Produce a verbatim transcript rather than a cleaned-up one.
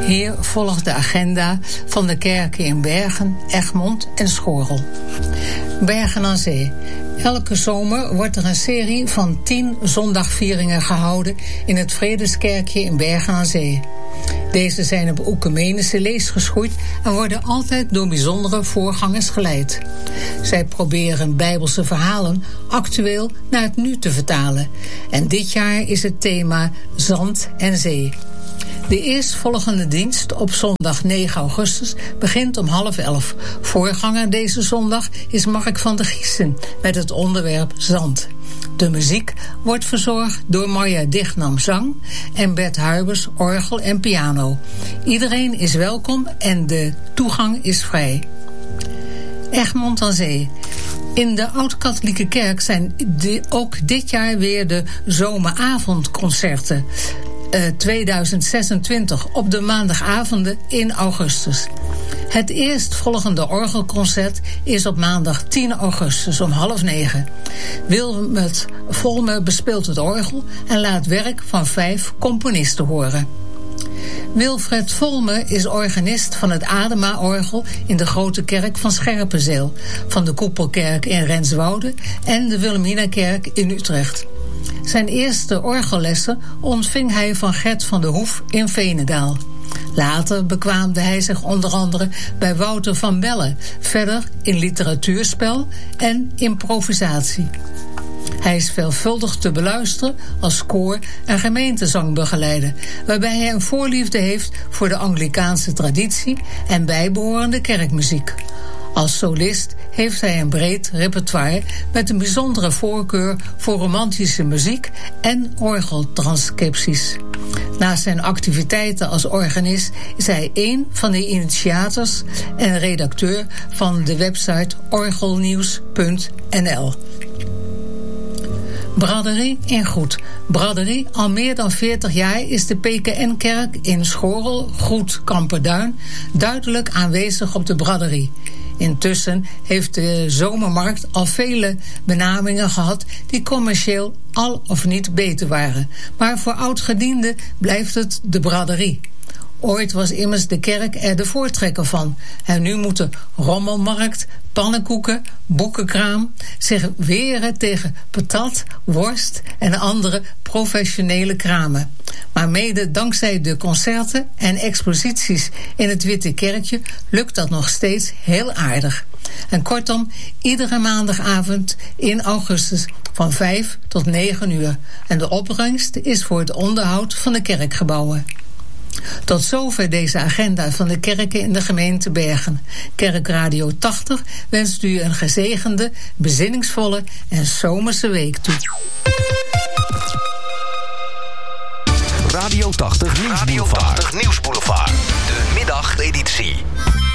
Hier volgt de agenda van de kerken in Bergen, Egmond en Schorel. Bergen aan Zee. Elke zomer wordt er een serie van tien zondagvieringen gehouden in het Vredeskerkje in Bergen aan Zee. Deze zijn op oecumenische lees geschoeid en worden altijd door bijzondere voorgangers geleid. Zij proberen bijbelse verhalen actueel naar het nu te vertalen. En dit jaar is het thema Zand en Zee. De eerstvolgende dienst op zondag negen augustus begint om half elf. Voorganger deze zondag is Mark van der Giessen met het onderwerp Zand. De muziek wordt verzorgd door Marja Dignam zang en Bert Huibers orgel en piano. Iedereen is welkom en de toegang is vrij. Egmond aan Zee. In de Oud-Katholieke Kerk zijn de, ook dit jaar weer de zomeravondconcerten. Uh, tweeduizend zesentwintig op de maandagavonden in augustus. Het eerstvolgende orgelconcert is op maandag tien augustus om half negen. Wilmert Volme bespeelt het orgel en laat werk van vijf componisten horen. Wilfred Volme is organist van het Adema-orgel in de Grote Kerk van Scherpenzeel, van de Koepelkerk in Renswoude en de Wilhelminakerk in Utrecht. Zijn eerste orgellessen ontving hij van Gert van der Hoef in Veenendaal. Later bekwaamde hij zich onder andere bij Wouter van Belle, verder in literatuurspel en improvisatie. Hij is veelvuldig te beluisteren als koor- en gemeentezangbegeleider, waarbij hij een voorliefde heeft voor de Anglikaanse traditie en bijbehorende kerkmuziek. Als solist heeft hij een breed repertoire met een bijzondere voorkeur voor romantische muziek en orgeltranscripties. Naast zijn activiteiten als organist is hij een van de initiators en redacteur van de website orgelnieuws punt n l. Braderie in Goed. Braderie, al meer dan veertig jaar is de P K N-kerk in Schorel, Goed, Kamperduin duidelijk aanwezig op de braderie. Intussen heeft de zomermarkt al vele benamingen gehad die commercieel al of niet beter waren. Maar voor oudgedienden blijft het de braderie. Ooit was immers de kerk er de voortrekker van. En nu moeten rommelmarkt, pannenkoeken, boekenkraam zich weren tegen patat, worst en andere professionele kramen. Maar mede dankzij de concerten en exposities in het Witte Kerkje lukt dat nog steeds heel aardig. En kortom, iedere maandagavond in augustus van vijf tot negen uur. En de opbrengst is voor het onderhoud van de kerkgebouwen. Tot zover deze agenda van de kerken in de gemeente Bergen. Kerkradio tachtig wenst u een gezegende, bezinningsvolle en zomerse week toe. Radio tachtig Nieuwsboulevard. Radio tachtig Nieuwsboulevard. De middageditie.